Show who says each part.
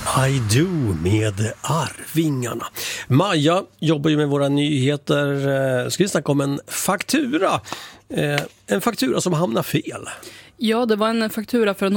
Speaker 1: I do med Arvingarna. Maja jobbar ju med våra nyheter. Ska vi snacka om en faktura? En faktura som hamnar fel.
Speaker 2: Ja, det var en faktura för en